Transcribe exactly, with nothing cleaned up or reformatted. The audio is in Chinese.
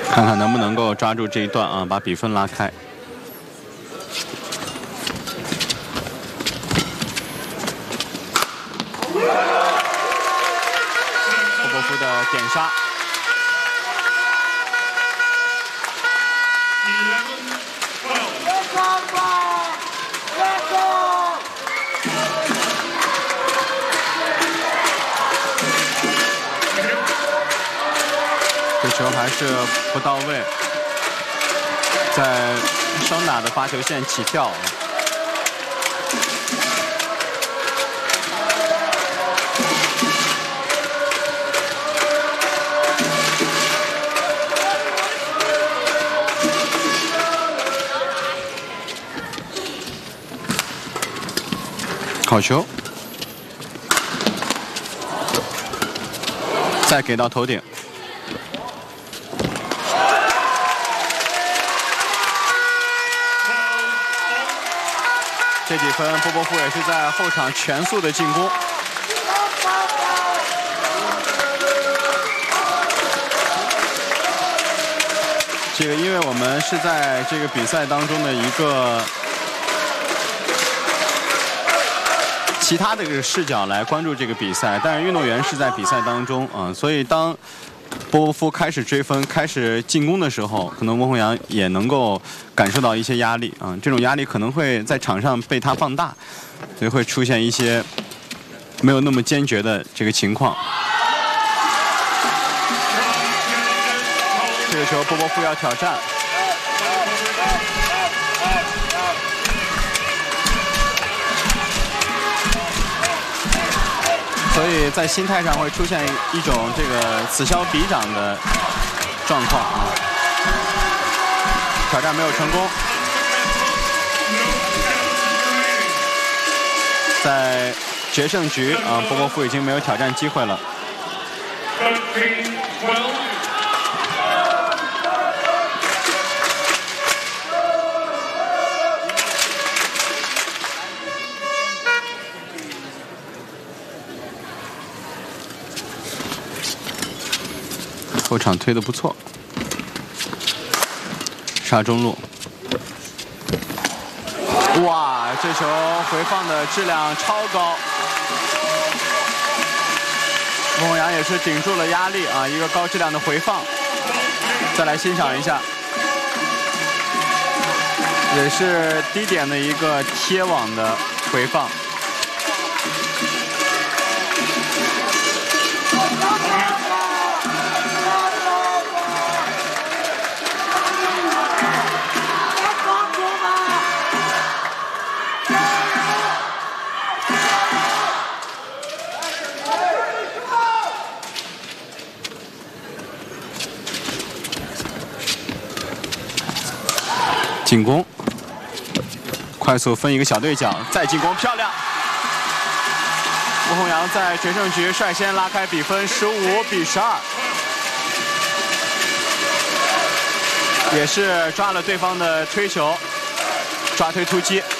看看能不能够抓住这一段啊，把比分拉开。波波夫的点杀。 这球还是不到位，在双打的发球线起跳。好球，再给到头顶。 这几分，波波夫也是在后场全速的进攻。这个，因为我们是在这个比赛当中的一个其他的这个视角来关注这个比赛，但是运动员是在比赛当中啊，所以当波波夫开始追分、开始进攻的时候，可能翁宏扬也能够感受到一些压力啊。这种压力可能会在场上被他放大，所以会出现一些没有那么坚决的这个情况。这个球波波夫要挑战。 所以在心态上会出现一种这个此消彼长的状况啊，挑战没有成功，在决胜局啊，波波夫已经没有挑战机会了。后场推得不错，杀中路，哇，这球回放的质量超高，翁宏扬也是顶住了压力啊，一个高质量的回放，再来欣赏一下，也是低点的一个贴网的回放。 进攻，快速分一个小对角，再进攻，漂亮！翁宏扬在决胜局率先拉开比分，十五比十二，也是抓了对方的推球，抓推突击。